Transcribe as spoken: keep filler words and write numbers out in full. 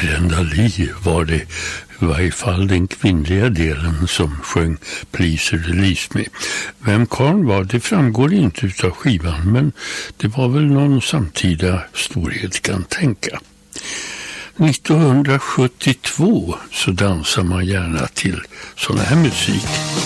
Brenda Lee var det, i varje fall den kvinnliga delen som sjöng Please Release Me. Vem Karl var, det framgår inte utav skivan, men det var väl någon samtida storhet kan tänka. nittonhundrasjuttiotvå så dansar man gärna till sån här musik.